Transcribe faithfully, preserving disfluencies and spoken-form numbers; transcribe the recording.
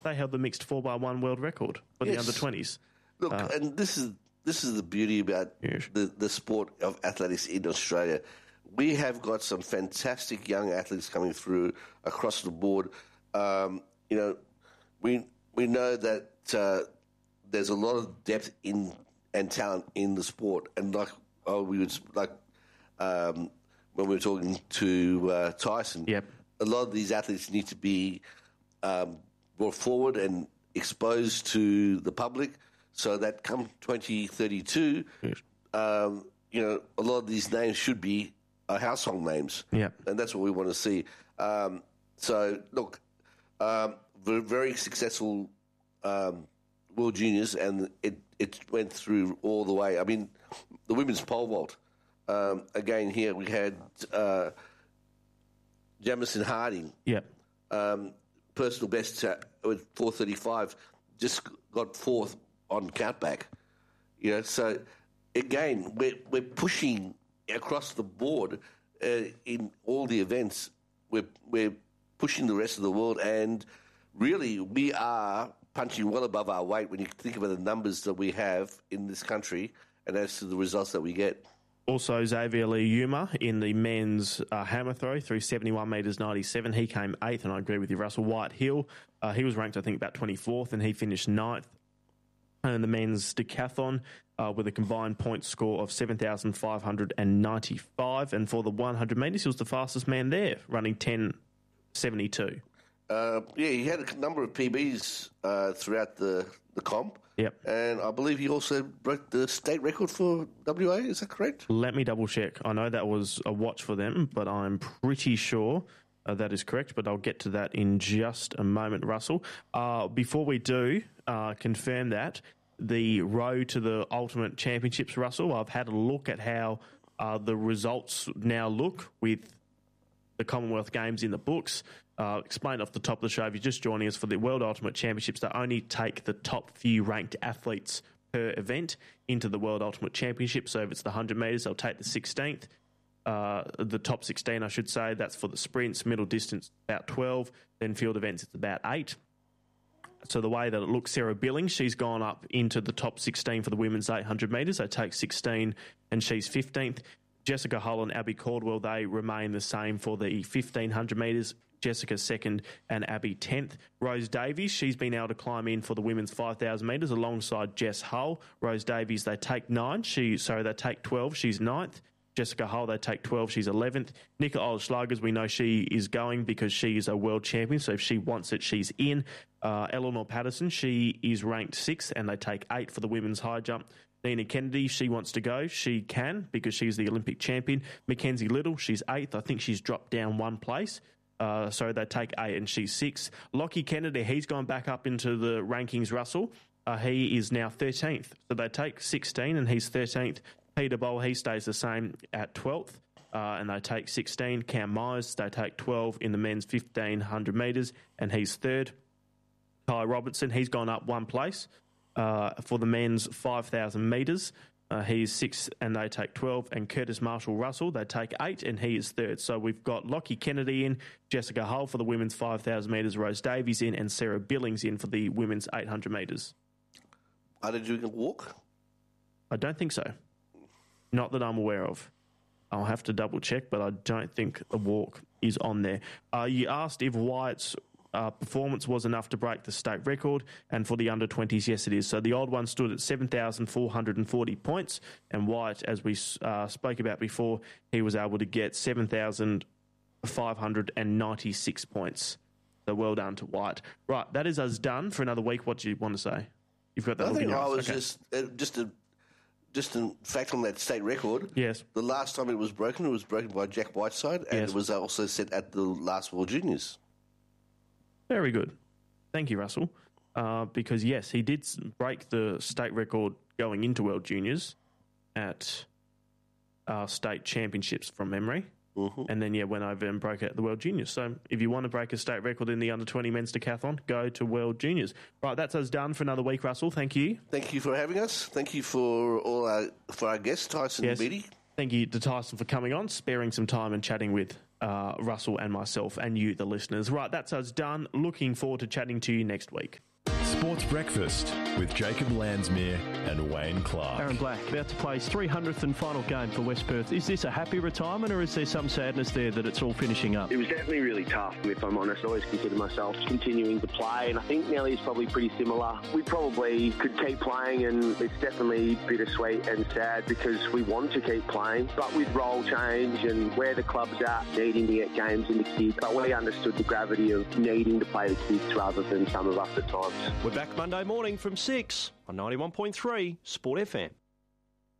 they held the mixed four by one world record for Yes. the under twenties. Look, Uh, and this is this is the beauty about Yes. the, the sport of athletics in Australia. We have got some fantastic young athletes coming through across the board. Um, you know, we we know that uh, there's a lot of depth in and talent in the sport, and like oh, we was like um, when we were talking to uh, Tyson. Yep. A lot of these athletes need to be um, brought forward and exposed to the public, so that come twenty thirty-two, Yes. um, you know, a lot of these names should be uh, household names. Yep. And that's what we want to see. Um, so, look, um, very, very successful um, World Juniors, and it, it went through all the way. I mean, the women's pole vault, um, again, here we had uh, Jamison Harding, Yep. um, personal best uh, with four thirty-five, just got fourth on countback. You know, so again, we're we're pushing across the board uh, in all the events. We're we're pushing the rest of the world, and really, we are punching well above our weight when you think about the numbers that we have in this country, and as to the results that we get. Also, Xavier Lee Yuma in the men's uh, hammer throw through seventy-one metres ninety-seven. He came eighth, and I agree with you, Russell. White Hill, uh, he was ranked, I think, about twenty-fourth, and he finished ninth. And the men's decathlon uh, with a combined point score of seven thousand five hundred ninety-five. And for the one hundred metres, he was the fastest man there, running ten seventy-two. Uh, yeah, he had a number of P Bs uh, throughout the, the comp. Yep. And I believe he also broke the state record for W A, is that correct? Let me double check. I know that was a watch for them, but I'm pretty sure uh, that is correct, but I'll get to that in just a moment, Russell. Uh, before we do uh, confirm that, the road to the Ultimate Championships, Russell, I've had a look at how uh, the results now look with the Commonwealth Games in the books. Uh, explained off the top of the show, if you're just joining us for the World Ultimate Championships, they only take the top few ranked athletes per event into the World Ultimate Championship. So if it's the one hundred metres, they'll take the sixteenth. Uh, the top sixteen, I should say. That's for the sprints. Middle distance, about twelve. Then field events, it's about eight. So the way that it looks, Sarah Billings, she's gone up into the top sixteen for the women's eight hundred metres. They take sixteen, and she's fifteenth. Jessica Hull and Abby Caldwell, they remain the same for the fifteen hundred metres. Jessica second and Abby tenth. Rose Davies, she's been able to climb in for the women's five thousand metres alongside Jess Hull. Rose Davies, they take nine. She, sorry, they take twelve. She's ninth. Jessica Hull, they take twelve. She's eleventh. Nicola Olschlagers, we know she is going because she is a world champion, so if she wants it, she's in. Uh, Eleanor Patterson, she is ranked sixth, and they take eight for the women's high jump. Nina Kennedy, she wants to go. She can because she's the Olympic champion. Mackenzie Little, she's eighth. I think she's dropped down one place. Uh, so they take eight and she's six. Lockie Kennedy, he's gone back up into the rankings, Russell. Uh, he is now thirteenth. So they take sixteen and he's thirteenth. Peter Bowl, he stays the same at twelfth. Uh, and they take sixteen. Cam Myers, they take twelve in the men's fifteen hundred metres and he's third. Ty Robertson, he's gone up one place uh, for the men's five thousand metres. Uh, he's sixth and they take twelve. And Curtis Marshall Russell, they take eight and he is third. So we've got Lockie Kennedy in, Jessica Hull for the women's five thousand metres, Rose Davies in, and Sarah Billings in for the women's eight hundred metres. Are they doing a walk? I don't think so. Not that I'm aware of. I'll have to double check, but I don't think a walk is on there. Uh, you asked if Wyatt's Uh, performance was enough to break the state record, and for the under twenties, yes it is. So the old one stood at seven thousand four hundred forty points, and Wyatt, as we uh, spoke about before, he was able to get seven thousand five hundred ninety-six points. So well done to Wyatt. Right, that is us done for another week. What do you want to say? You've got that. I think I was okay. just uh, just a just a fact on that state record. Yes. The last time it was broken, it was broken by Jack Whiteside, and Yes. it was also set at the last World Juniors. Very good. Thank you, Russell. Uh, because, yes, he did break the state record going into World Juniors at uh, state championships from memory. Mm-hmm. And then, yeah, went over and broke out the World Juniors. So if you want to break a state record in the under twenty men's decathlon, go to World Juniors. Right, that's us done for another week, Russell. Thank you. Thank you for having us. Thank you for all our for our guests, Tyson Yes. Beatty. Thank you to Tyson for coming on, sparing some time and chatting with uh, Russell and myself and you, the listeners. Right, that's us done. Looking forward to chatting to you next week. Sports Breakfast with Jacob Landsmere and Wayne Clark. Aaron Black about to play his three hundredth and final game for West Perth. Is this a happy retirement or is there some sadness there that it's all finishing up? It was definitely really tough, if I'm honest. I always consider myself continuing to play, and I think Nelly's probably pretty similar. We probably could keep playing, and it's definitely bittersweet and sad because we want to keep playing, but with role change and where the club's at, needing to get games into kids. But we understood the gravity of needing to play the kids rather than some of us at times. We're back Monday morning from six on ninety-one point three Sport F M.